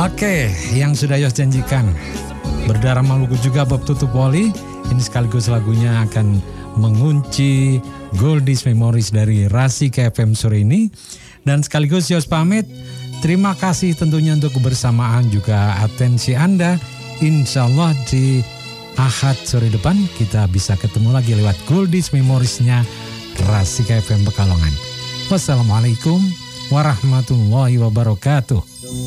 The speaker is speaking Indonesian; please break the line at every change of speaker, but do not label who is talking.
Oke, yang sudah Yos janjikan, Berdarah Maluku juga bab tutup Poli. Ini sekaligus lagunya akan mengunci Goldies Memories dari Rasika FM sore ini. Dan sekaligus Yos pamit. Terima kasih tentunya untuk kebersamaan juga atensi Anda. Insya Allah di Ahad sore depan kita bisa ketemu lagi lewat Goldies Memories-nya Rasika FM Pekalongan. Wassalamualaikum warahmatullahi wabarakatuh.